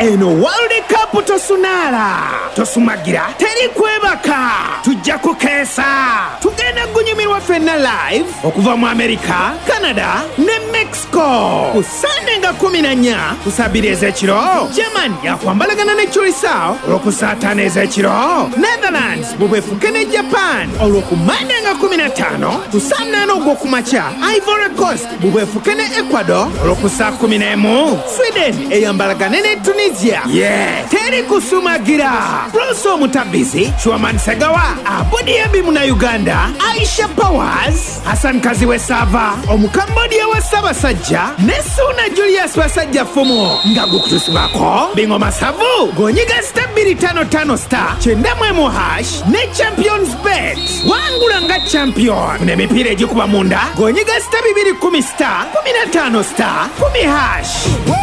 eno World Cup tosunala tosumagira teri kwebaka tujja kukeesa tugenda gunyumirwa fenna live okuva mu America, Canada ne Mexico ku Sunday nga 14 kusabiri ez'ekiro. Germany yakwambalagana ne Curacao olw'okusaataana ez'ekiro. Netherlands bubwefuke ne Japan olw'okumanda nga 15 ku saa 8 ogw'okumakya. Ivory Coast bubwefuke ne Ecuador olw'okusaa 11. Sweden eyambalagane ne Tunisia. Teri kusumagira. Bruce Omutabizi, Chouamani Segawa, Abudi Abimu na Uganda, Aisha Powers, Hassan Kaziwe Sava, Omukambodia wa Sabasajja, Nesuna Julius Wasajja Fumo, Ngagu kutusibako, Bingo Masavu, Gonyiga star 255 star, Chendamwe hash, ne Champions Bet. Wangulanga champion. Ne mipira ejikuba munda, Gonyiga star 210 star, 15 star, 10 hash.